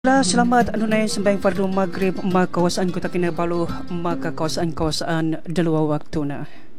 Selamat anunay sembahyang fardu maghrib mga kawasan Kota Kinabalu, mga kawasan dalawa waktu na.